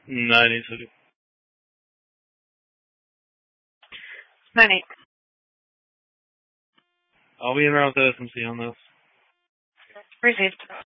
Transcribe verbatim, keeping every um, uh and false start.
ninety City. ninety. I'll be in around with S M C on this. Received.